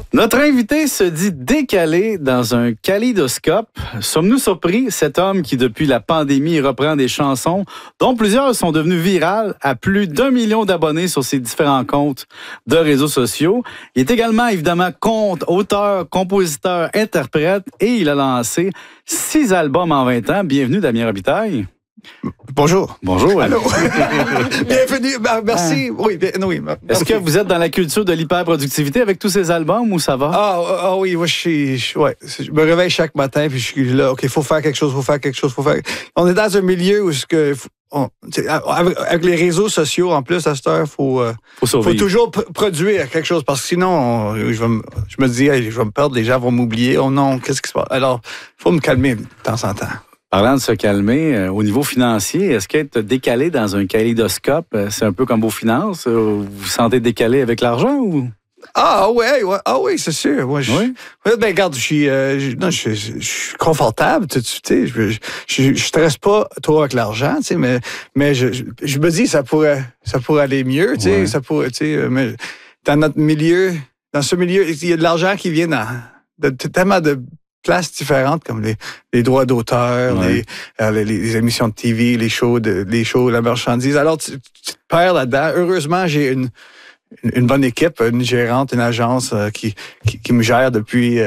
Notre invité se dit décalé dans un kaléidoscope. Sommes-nous surpris? Cet homme qui, depuis la pandémie, reprend des chansons dont plusieurs sont devenues virales, a plus d'1 million d'abonnés sur ses différents comptes de réseaux sociaux. Il est également, évidemment, auteur, compositeur, interprète et il a lancé 6 albums en 20 ans. Bienvenue, Damien Robitaille. Bonjour. Bonjour. Allô. Bienvenue. Merci. Oui. Est-ce que vous êtes dans la culture de l'hyperproductivité avec tous ces albums ou ça va? Ah oui, moi je me réveille chaque matin puis je suis là. OK, faut faire quelque chose. On est dans un milieu où avec les réseaux sociaux en plus à cette heure, faut toujours produire quelque chose parce que sinon je me dis je vais me perdre, les gens vont m'oublier. Oh non, qu'est-ce qui se passe? Alors, faut me calmer de temps en temps. Parlant de se calmer, au niveau financier, est-ce qu'être décalé dans un kaléidoscope, c'est un peu comme vos finances? Vous vous sentez décalé avec l'argent ou? Ah oui, c'est sûr. Moi, oui? Ben regarde, je suis confortable, tu sais, je stresse pas trop avec l'argent, tu sais, mais je me dis ça pourrait aller mieux, tu sais, ça pourrait, tu sais, mais dans ce milieu, il y a de l'argent qui vient de tellement de places différentes comme les droits d'auteur, les émissions de TV, les shows, la marchandise. Alors tu te perds là-dedans. Heureusement, j'ai une bonne équipe, une gérante, une agence qui me gère depuis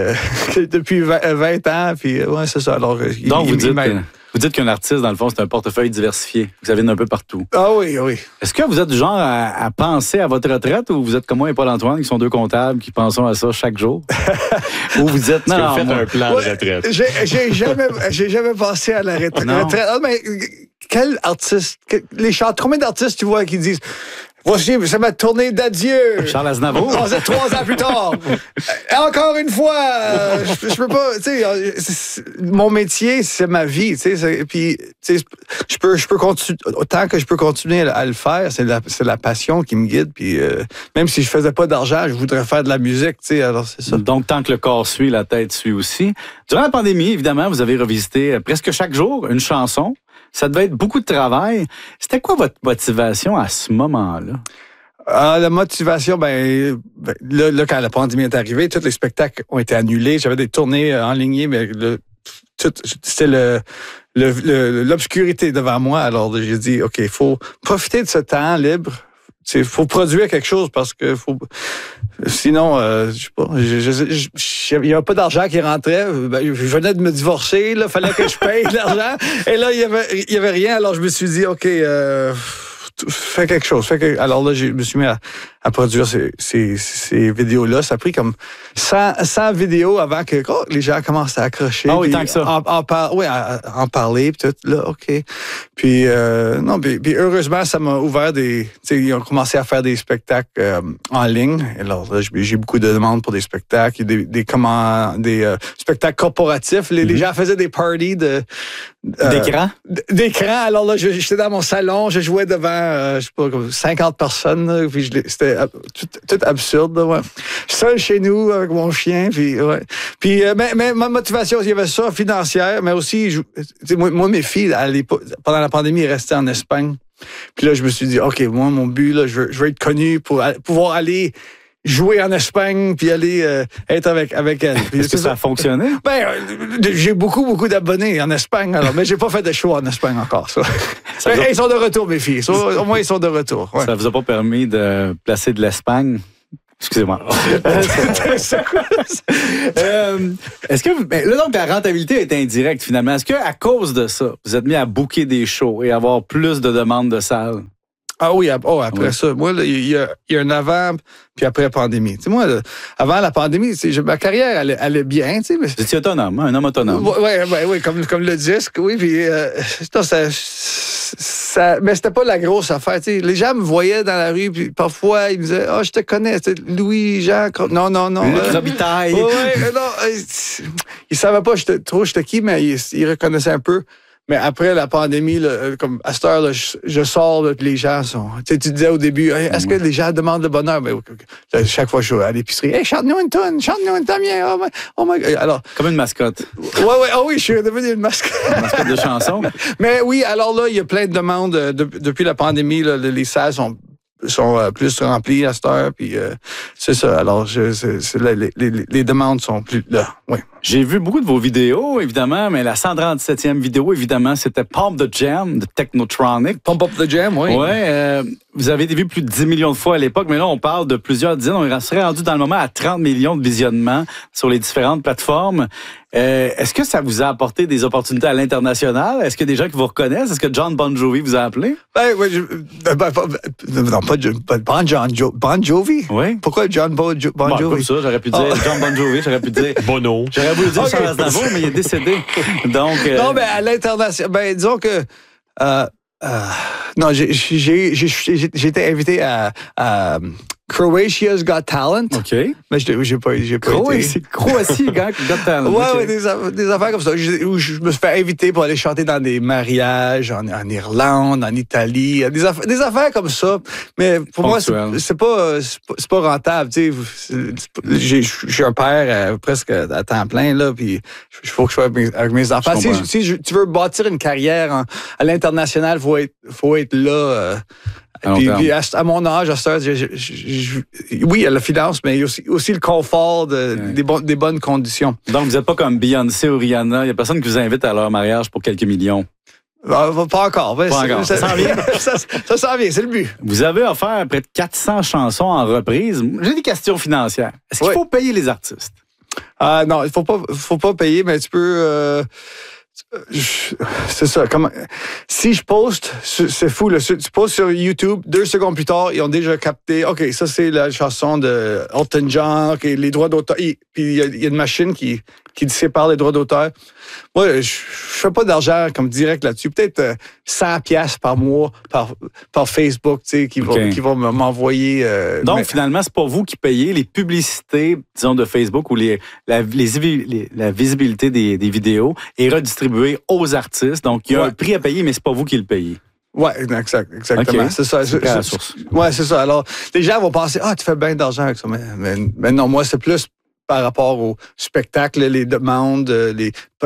20 ans. Puis c'est ça. Alors, donc vous dites qu'un artiste, dans le fond, c'est un portefeuille diversifié. Vous avez un peu partout. Ah oui. Est-ce que vous êtes du genre à penser à votre retraite ou vous êtes comme moi et Paul-Antoine, qui sont 2 comptables, qui pensent à ça chaque jour? Ou vous êtes... Vous faites un plan de retraite. J'ai jamais pensé à la retraite. Ah, mais quel artiste... Combien d'artistes tu vois qui disent... Voici, c'est ma tournée d'adieu. Charles Aznavour. 3 ans plus tard. Encore une fois, je peux pas, tu sais, mon métier, c'est ma vie, tu sais, puis, tu sais, je peux continuer, autant que je peux continuer à le faire, c'est la passion qui me guide, puis même si je faisais pas d'argent, je voudrais faire de la musique, tu sais, alors c'est ça. Donc, tant que le corps suit, la tête suit aussi. Durant la pandémie, évidemment, vous avez revisité presque chaque jour une chanson. Ça devait être beaucoup de travail. C'était quoi votre motivation à ce moment-là? La motivation, là, quand la pandémie est arrivée, tous les spectacles ont été annulés. J'avais des tournées enlignées, mais c'était l'obscurité devant moi. Alors, j'ai dit, OK, il faut profiter de ce temps libre. Il faut produire quelque chose parce que sinon, je sais pas, il n'y avait pas d'argent qui rentrait. Je venais de me divorcer, il fallait que je paye de l'argent. Et là, il y avait rien. Alors, je me suis dit, OK, fais quelque chose. Alors là, je me suis mis à produire ces vidéos-là. Ça a pris comme 100 vidéos avant que les gens commencent à accrocher. Ah oui, tant que ça. En parler, puis tout. Là, OK. Puis, puis heureusement, ça m'a ouvert ils ont commencé à faire des spectacles en ligne. Alors là, j'ai beaucoup de demandes pour des spectacles, des spectacles corporatifs. Les gens faisaient des parties d'écran? D'écran. Alors là, j'étais dans mon salon, je jouais devant, je sais pas, comme 50 personnes. Là, puis c'était tout absurde. Ouais. Seul chez nous avec mon chien. Puis, mais ma motivation, il y avait ça, financière, mais aussi, moi, mes filles, pendant la pandémie, restaient en Espagne. Puis là, je me suis dit, OK, moi, mon but, là, je veux être connu pour pouvoir aller jouer en Espagne puis aller être avec elle. Est-ce que ça a fonctionné? J'ai beaucoup d'abonnés en Espagne, alors, mais j'ai pas fait de show en Espagne encore, ça. Ils sont de retour, mes filles. Au moins, ils sont de retour. Ouais. Ça vous a pas permis de placer de l'Espagne? Excusez-moi. Est-ce que là, donc, la rentabilité est indirecte, finalement. Est-ce qu'à cause de ça, vous êtes mis à booker des shows et avoir plus de demandes de salles? Ah oui, après ça. Moi, il y a un avant puis après la pandémie. Tu sais, moi, avant la pandémie, ma carrière allait bien. Tu sais, mais... Vous étiez autonome, un homme autonome. Oui, comme le disque, oui. Puis, mais c'était pas la grosse affaire. Tu sais, les gens me voyaient dans la rue, puis parfois, ils me disaient, je te connais, Louis-Jean. Non. Robitaille. Ils savaient pas j'étais qui, mais ils reconnaissaient un peu. Mais après la pandémie, là, comme à cette heure, là, je sors, là, puis les gens sont... Tu disais au début, est-ce que les gens demandent le bonheur? Mais, chaque fois que je suis à l'épicerie, « Hey, chante-nous une toune, bien. Oh my God. » Alors, comme une mascotte. Oui, je suis devenu une mascotte. Une mascotte de chanson. Mais oui, alors là, il y a plein de demandes. Depuis la pandémie, là, les salles sont plus remplis à cette heure. Puis c'est ça. Alors, les demandes sont plus là. Oui. J'ai vu beaucoup de vos vidéos, évidemment, mais la 137e vidéo, évidemment, c'était Pump the Jam de Technotronic. Pump Up the Jam, oui. Oui, vous avez été vu plus de 10 millions de fois à l'époque, mais là, on parle de plusieurs dizaines. On serait rendu dans le moment à 30 millions de visionnements sur les différentes plateformes. Est-ce que ça vous a apporté des opportunités à l'international? Est-ce qu'il y a des gens qui vous reconnaissent? Est-ce que John Bon Jovi vous a appelé? Non, pas Bon Jovi. Oui. Pourquoi John Bon Jovi? Comme ça, j'aurais pu dire John Bon Jovi, j'aurais pu dire Bono. J'aurais voulu dire Charles Aznavour, mais il est décédé. Donc, non, mais à l'international, disons que non, j'ai été invité à Croatia's Got Talent. OK. Mais j'ai pas été. Croatie, Got Talent. Ouais, des affaires comme ça. Où je me suis fait inviter pour aller chanter dans des mariages en Irlande, en Italie. Des affaires comme ça. Mais pour moi, c'est pas rentable. Tu sais, j'ai un père presque à temps plein, là, puis il faut que je sois avec mes enfants. Si tu veux bâtir une carrière à l'international, faut être là. Puis à mon âge, à cette heure, oui, il y a la finance, mais il y a aussi le confort des bonnes conditions. Donc, vous n'êtes pas comme Beyoncé ou Rihanna. Il n'y a personne qui vous invite à leur mariage pour quelques millions. Pas encore. Pas encore. Ça s'en vient. Ça s'en vient, c'est le but. Vous avez offert près de 400 chansons en reprise. J'ai des questions financières. Est-ce qu'il faut payer les artistes? Non, il faut pas payer, mais tu peux... c'est ça. Si je poste, c'est fou. Tu postes sur YouTube, 2 secondes plus tard, ils ont déjà capté. OK, ça, c'est la chanson de Elton John. OK, les droits d'auteur. Puis il y a une machine qui sépare les droits d'auteur. Moi, je fais pas d'argent comme direct là-dessus. Peut-être 100$ par mois par Facebook, tu sais, qui vont m'envoyer. Donc, finalement, c'est pas vous qui payez les publicités, disons, de Facebook ou la visibilité des vidéos est redistribuée aux artistes. Donc, il y a un prix à payer, mais c'est pas vous qui le payez. Oui, exactement. Okay. C'est ça. C'est la source. Oui, c'est ça. Alors, les gens vont penser, tu fais bien d'argent avec ça. Mais non, moi, c'est plus par rapport au spectacle, les demandes, des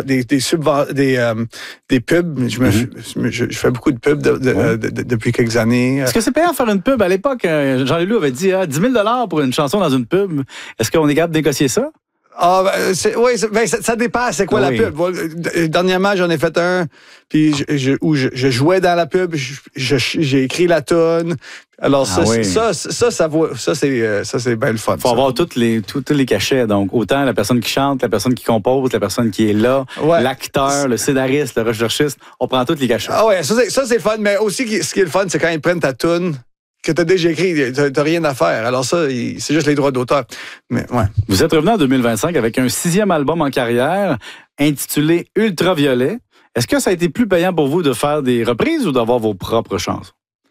pubs. Je fais beaucoup de pubs depuis quelques années. Est-ce que c'est payant de faire une pub? À l'époque, Jean-Leloup avait dit 10 000 pour une chanson dans une pub. Est-ce qu'on est capable de négocier ça? Ça dépend, c'est quoi la pub. Dernièrement, j'en ai fait un, puis je jouais dans la pub, j'ai écrit la toune. Alors ça c'est bien le fun. Faut avoir tous les cachets, donc autant la personne qui chante, la personne qui compose, la personne qui est là, l'acteur, le scénariste, le recherchiste, on prend tous les cachets. Ça c'est le fun, mais aussi ce qui est le fun, c'est quand ils prennent ta toune que tu as déjà écrit, t'as rien à faire. Alors ça, c'est juste les droits d'auteur. Mais ouais. Vous êtes revenu en 2025 avec un 6e album en carrière intitulé Ultraviolet. Est-ce que ça a été plus payant pour vous de faire des reprises ou d'avoir vos propres chansons?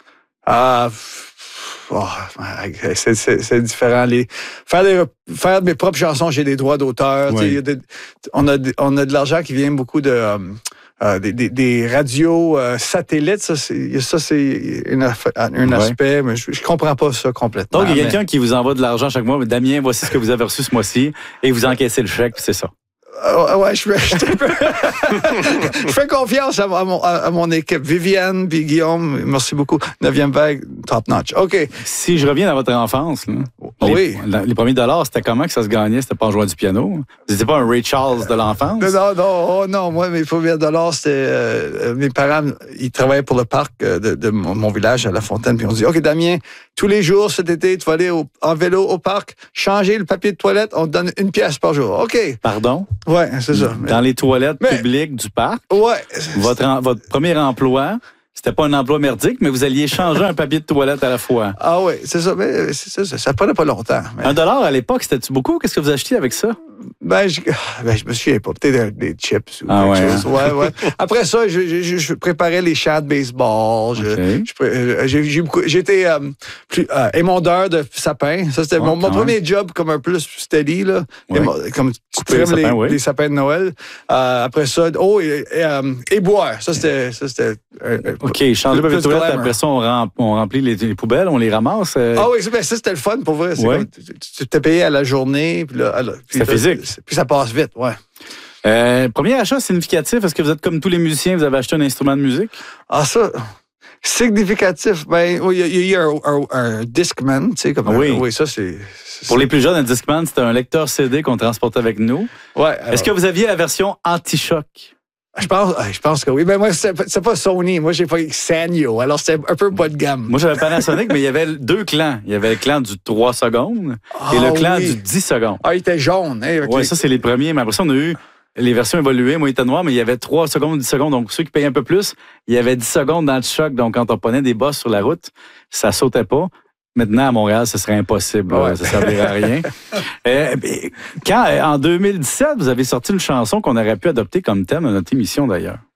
C'est différent. Faire mes propres chansons, j'ai des droits d'auteur. Oui. On a de l'argent qui vient beaucoup de... des radios satellites, ça c'est un aspect, mais je comprends pas ça complètement. Donc, il y a quelqu'un qui vous envoie de l'argent chaque mois. Damien, voici ce que vous avez reçu ce mois-ci, et vous encaissez le chèque, c'est ça. Je fais confiance à mon équipe. Viviane puis Guillaume, merci beaucoup. 9e vague, top notch. OK. Si je reviens dans votre enfance, là, les premiers dollars, c'était comment que ça se gagnait? C'était pas en jouant du piano? Vous n'étiez pas un Ray Charles de l'enfance? Non. Moi, mes premiers dollars, c'était... mes parents, ils travaillaient pour le parc de mon village à La Fontaine. Puis on dit, OK, Damien, tous les jours cet été, tu vas aller en vélo au parc, changer le papier de toilette, on te donne 1 pièce par jour. OK. Pardon? Oui, c'est ça. Dans les toilettes publiques du parc, votre premier emploi, c'était pas un emploi merdique, mais vous alliez changer un papier de toilette à la fois. Ah oui, c'est ça. Mais ça prenait pas longtemps. Mais... $1 à l'époque, c'était-tu beaucoup? Qu'est-ce que vous achetiez avec ça? Je me souviens pas. Peut-être des chips ou quelque chose. Ouais. Après ça, je préparais les champs de baseball. J'étais émondeur de sapins. Ça, c'était mon premier job comme un peu steady, là. Comme tu trimes les sapins de Noël. Après ça, éboire. Ça, c'était OK, changer le papier de toilette. Après ça, on remplit les poubelles, on les ramasse. Ah oui, ça, c'était le fun, pour vrai. Tu t'es payé à la journée. C'était physique. Puis ça passe vite, ouais. Premier achat significatif, est-ce que vous êtes comme tous les musiciens, vous avez acheté un instrument de musique? Ah, ça, Significatif, ben, oui, il y a eu un Discman, tu sais, comme oui, ça, c'est... Pour les plus jeunes, un Discman, c'était un lecteur CD qu'on transportait avec nous. Ouais. Est-ce que vous aviez la version anti-choc? Je pense que oui. Ben moi, c'est pas Sony. Moi, j'ai pas Sanyo. Alors, c'était un peu bas de gamme. Moi, j'avais Panasonic, mais il y avait 2 clans. Il y avait le clan du 3 secondes et le clan du 10 secondes. Ah, il était jaune. Hein, okay. Oui, ça, c'est les premiers. Mais après ça, on a eu les versions évoluées. Moi, il était noir, mais il y avait 3 secondes, 10 secondes. Donc, ceux qui payaient un peu plus, il y avait 10 secondes dans le choc. Donc, quand on prenait des bosses sur la route, ça sautait pas. Maintenant, à Montréal, ce serait impossible. Ouais. Ça ne servirait à rien. En 2017, vous avez sorti une chanson qu'on aurait pu adopter comme thème de notre émission, d'ailleurs.